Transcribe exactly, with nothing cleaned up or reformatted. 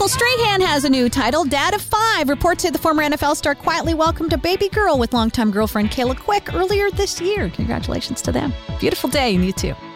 Michael Strahan has a new title, Dad of Five. Reports say the former N F L star quietly welcomed a baby girl with longtime girlfriend Kayla Quick earlier this year. Congratulations to them. Beautiful day, and you too.